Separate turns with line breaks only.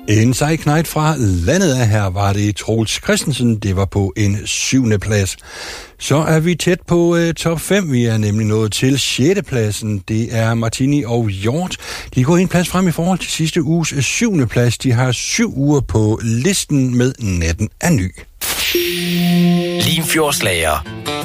En sej knejt fra landet af her var det Troels Christensen. Det var på en 7. plads. Så er vi tæt på top 5. Vi er nemlig nået til 6. pladsen. Det er Martini og Hjort. De går en plads frem i forhold til sidste uges 7. plads. De har 7 uger på listen med Natten er ny.
Limfjordslager.